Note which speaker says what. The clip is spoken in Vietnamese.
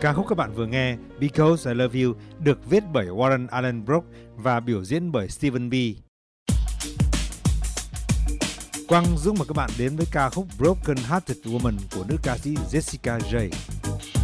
Speaker 1: Ca khúc các bạn vừa nghe Because I Love You được viết bởi Warren Allen Brook và biểu diễn bởi Stephen B. Quang giúp mời các bạn đến với ca khúc Broken Hearted Woman của nữ ca sĩ Jessica J.